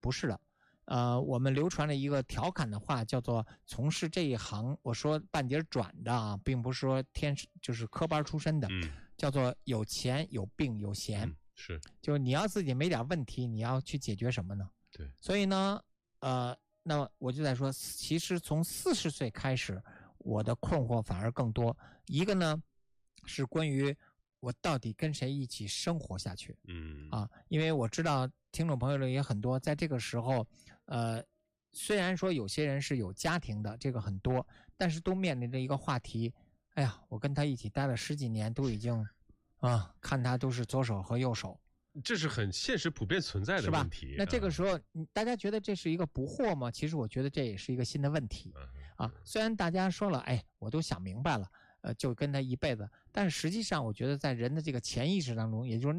不是的。我们流传了一个调侃的话，叫做从事这一行，我说半截转的啊，并不是说就是科班出身的，叫做有钱有病有闲， 是， 就是你要自己没点问题，你要去解决什么呢？ 对， 所以呢，那我就在说，其实从40岁开始，我的困惑反而更多。一个呢，是关于我到底跟谁一起生活下去？因为我知道听众朋友里也很多，在这个时候，虽然说有些人是有家庭的，这个很多，但是都面临着一个话题。哎呀，我跟他一起待了10几年，都已经看他都是左手和右手。 这是很现实普遍存在的问题。 那这个时候，大家觉得这是一个不惑吗？其实我觉得这也是一个新的问题虽然大家说了，哎，我都想明白了，就跟他一辈子，但是实际上我觉得在人的这个潜意识当中，也就是